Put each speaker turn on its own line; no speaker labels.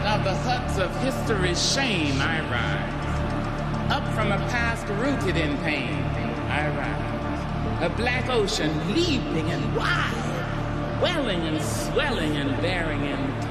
of the huts of history's shame I rise. Up from a past rooted in pain I rise. A black ocean leaping and wide, welling and swelling and bearing in